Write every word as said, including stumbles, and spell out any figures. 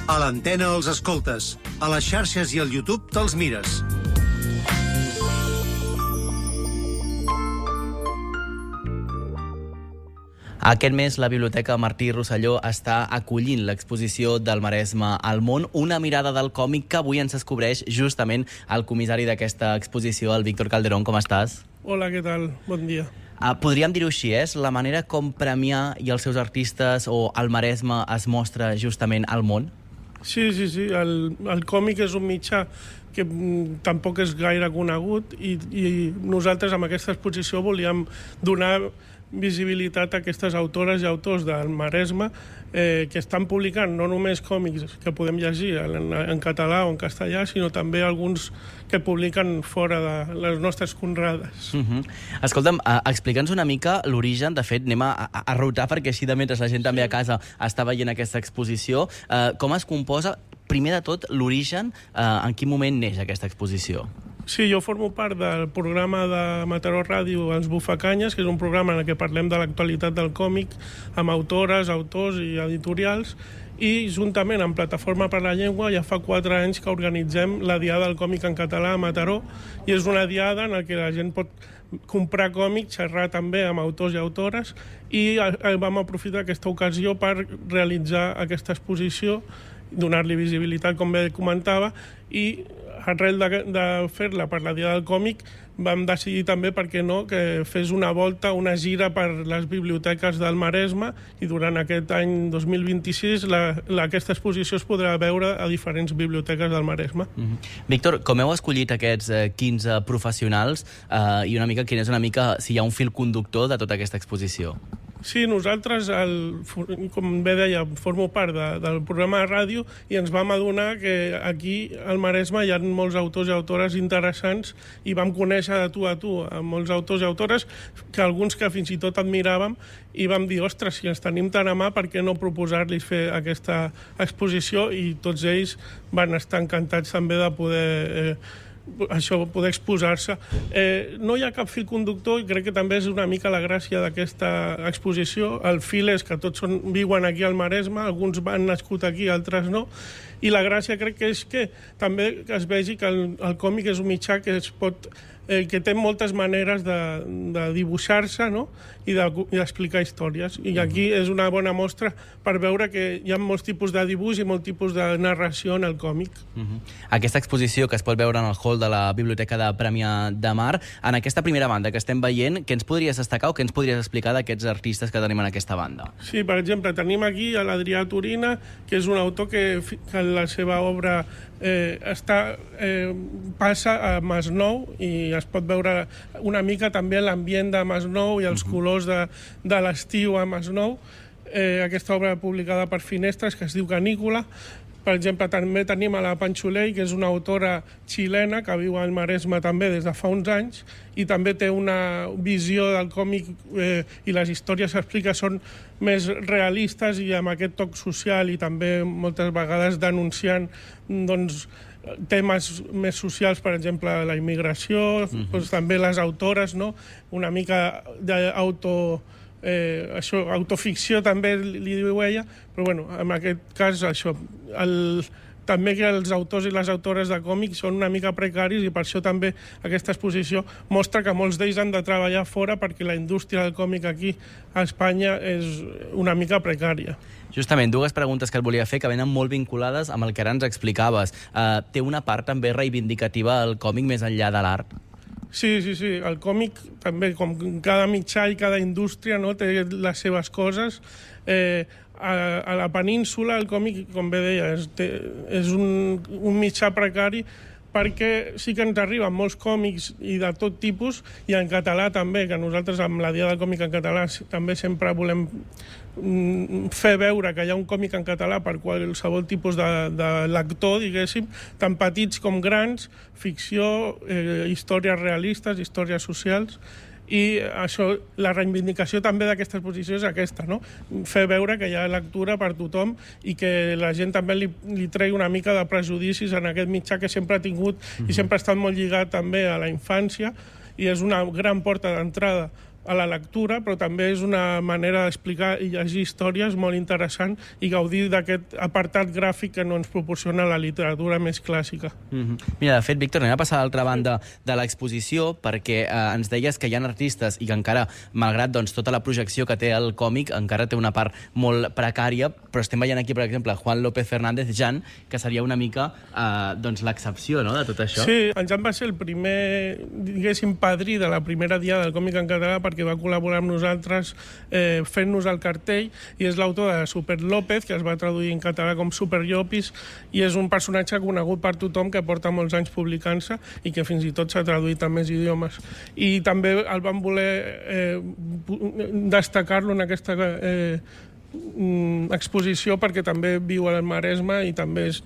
A l'antena els escoltes, a les xarxes i al YouTube te'ls mires. Aquest mes la Biblioteca Martí Rosselló està acollint l'exposició del Maresme al món, una mirada del còmic que avui ens descobreix justament el comissari d'aquesta exposició, el Víctor Calderón. Com estàs? Hola, què tal? Bon dia. Uh, podríem dir-ho així, és la manera com Premià i els seus artistes o el Maresme es mostra justament al món? Sí, sí, sí. El, el còmic és un mitjà que mm, tampoc és gaire conegut i, i nosaltres amb aquesta exposició volíem donar visibilitat a aquestes autores i autors del Maresme eh, que estan publicant no només còmics que podem llegir en, en català o en castellà, sinó també alguns que publiquen fora de les nostres conrades. Uh-huh. Escolta'm, uh, explica'ns una mica l'origen. De fet, anem a, a, a rotar perquè així de mentre la gent també a casa està veient aquesta exposició. Uh, com es composa, primer de tot, l'origen? Uh, en quin moment neix aquesta exposició? Sí, jo formo part del programa de Mataró Ràdio Els Bufacanyes, que és un programa en el que parlem de l'actualitat del còmic amb autores, autors i editorials, i juntament amb Plataforma per la Llengua ja fa quatre anys que organitzem la Diada del Còmic en Català a Mataró, i és una diada en què la gent pot comprar còmics, xerrar també amb autors i autores, i vam aprofitar aquesta ocasió per realitzar aquesta exposició, donar-li visibilitat, com bé comentava, i arrel de, de fer-la per la Diada del Còmic vam decidir també, per què no, que fes una volta, una gira per les biblioteques del Maresme, i durant aquest any dos mil vint-i-sis la, la, aquesta exposició es podrà veure a diferents biblioteques del Maresme. Mm-hmm. Víctor, com heu escollit aquests eh, quinze professionals eh, i una mica quin és una mica si hi ha un fil conductor de tota aquesta exposició? Sí, nosaltres, el, com bé deia, formo part de, del programa de ràdio i ens vam adonar que aquí al Maresme hi ha molts autors i autores interessants i vam conèixer de tu a tu a molts autors i autores, que alguns que fins i tot admiràvem, i vam dir, ostres, si ens tenim tan a mà, per què no proposar-los fer aquesta exposició? I tots ells van estar encantats també de poder... Eh, això, poder exposar-se. Eh, no hi ha cap fil conductor i crec que també és una mica la gràcia d'aquesta exposició. El fil és que tots són, viuen aquí al Maresme, alguns han nascut aquí, altres no, i la gràcia crec que és que també es vegi que el, el còmic és un mitjà que es pot... Eh, que té moltes maneres de, de dibuixar-se, no? I d'explicar de, històries. I aquí és una bona mostra per veure que hi ha molts tipus de dibuix i molts tipus de narració en el còmic. Uh-huh. Aquesta exposició que es pot veure en el hall de la Biblioteca de Premià de Mar, en aquesta primera banda que estem veient, què ens podries destacar o què ens podries explicar d'aquests artistes que tenim en aquesta banda? Sí, per exemple, tenim aquí a l'Adrià Turina, que és un autor que, que la seva obra eh, està, eh, passa a Masnou i es pot veure una mica també l'ambient de Masnou i els uh-huh. colors de, de l'estiu a Masnou. Eh, aquesta obra publicada per Finestres, que es diu Canícula. Per exemple, també tenim a la Panxolei, que és una autora xilena que viu al Maresme també des de fa uns anys, i també té una visió del còmic eh, i les històries que explica són més realistes i amb aquest toc social, i també moltes vegades denunciant doncs, temes més socials, per exemple, la immigració, uh-huh. doncs, també les autores, no? Una mica d'auto... Eh, això, autoficció també li diu ella, però bueno, en aquest cas això, el, també que els autors i les autores de còmics són una mica precaris, i per això també aquesta exposició mostra que molts d'ells han de treballar fora perquè la indústria del còmic aquí a Espanya és una mica precària. Justament, dues preguntes que et volia fer que venen molt vinculades amb el que ara ens explicaves. Uh, té una part també reivindicativa el còmic més enllà de l'art? Sí, sí, sí. El còmic també, com cada mitjà i cada indústria, no, té les seves coses. Eh, a, a la península el còmic, com bé deia, és, té, és un, un mitjà precari, perquè sí que ens arriben molts còmics i de tot tipus, i en català també, que nosaltres amb la Diada del Còmic en Català també sempre volem fer veure que hi ha un còmic en català per qualsevol tipus de, de lector, diguéssim, tant petits com grans, ficció, eh, històries realistes, històries socials, i això, la reivindicació també d'aquesta exposició és aquesta, no? Fer veure que hi ha lectura per tothom i que la gent també li, li tregui una mica de prejudicis en aquest mitjà que sempre ha tingut mm-hmm. i sempre ha estat molt lligat també a la infància, i és una gran porta d'entrada a la lectura, però també és una manera d'explicar i llegir històries molt interessant i gaudir d'aquest apartat gràfic que no ens proporciona la literatura més clàssica. Mm-hmm. Mira, de fet, Víctor, anem a passar a l'altra banda de l'exposició, perquè eh, ens deies que hi ha artistes i que encara, malgrat doncs, tota la projecció que té el còmic, encara té una part molt precària, però estem veient aquí, per exemple, Juan López Fernández, Jan, que seria una mica eh, doncs, l'excepció, no?, de tot això. Sí, en Jan va ser el primer, diguéssim, padrí de la primera diada del còmic en català, perquè va col·laborar amb nosaltres eh, fent-nos el cartell, i és l'autor de Super López, que es va traduir en català com Super Llopis, i és un personatge conegut per tothom, que porta molts anys publicant-se i que fins i tot s'ha traduït a més idiomes. I també el van voler eh, destacar-lo en aquesta eh, exposició perquè també viu al Maresme i també és